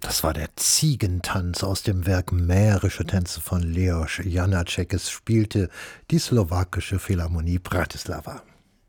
Das war der Ziegentanz aus dem Werk Mährische Tänze von Leoš Janáček. Es spielte die slowakische Philharmonie Bratislava.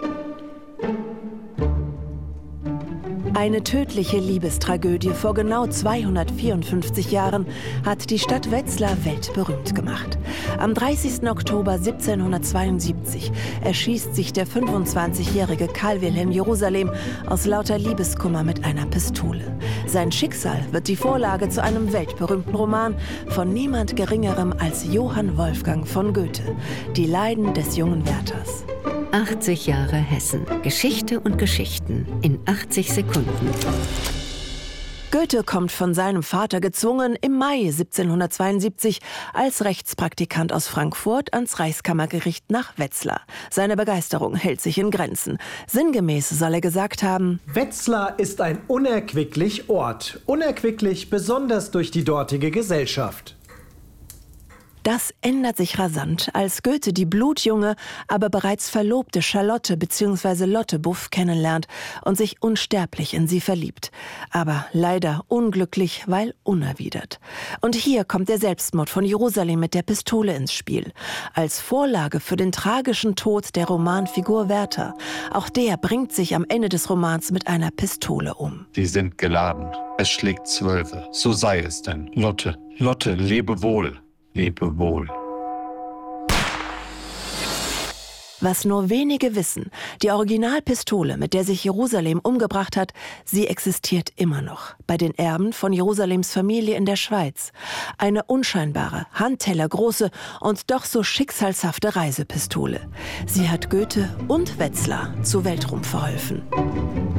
Eine tödliche Liebestragödie vor genau 254 Jahren hat die Stadt Wetzlar weltberühmt gemacht. Am 30. Oktober 1772 erschießt sich der 25-jährige Karl Wilhelm Jerusalem aus lauter Liebeskummer mit einer Pistole. Sein Schicksal wird die Vorlage zu einem weltberühmten Roman von niemand Geringerem als Johann Wolfgang von Goethe, Die Leiden des jungen Wärters. 80 Jahre Hessen. Geschichte und Geschichten in 80 Sekunden. Goethe kommt von seinem Vater gezwungen im Mai 1772 als Rechtspraktikant aus Frankfurt ans Reichskammergericht nach Wetzlar. Seine Begeisterung hält sich in Grenzen. Sinngemäß soll er gesagt haben: Wetzlar ist ein unerquicklich Ort. Unerquicklich besonders durch die dortige Gesellschaft. Das ändert sich rasant, als Goethe die blutjunge, aber bereits verlobte Charlotte bzw. Lotte Buff kennenlernt und sich unsterblich in sie verliebt. Aber leider unglücklich, weil unerwidert. Und hier kommt der Selbstmord von Jerusalem mit der Pistole ins Spiel. Als Vorlage für den tragischen Tod der Romanfigur Werther. Auch der bringt sich am Ende des Romans mit einer Pistole um. Sie sind geladen. Es schlägt 12. So sei es denn. Lotte, lebe wohl. Lebe wohl. Was nur wenige wissen, die Originalpistole, mit der sich Jerusalem umgebracht hat, sie existiert immer noch. Bei den Erben von Jerusalems Familie in der Schweiz. Eine unscheinbare, handtellergroße und doch so schicksalshafte Reisepistole. Sie hat Goethe und Wetzlar zu Weltruhm verholfen.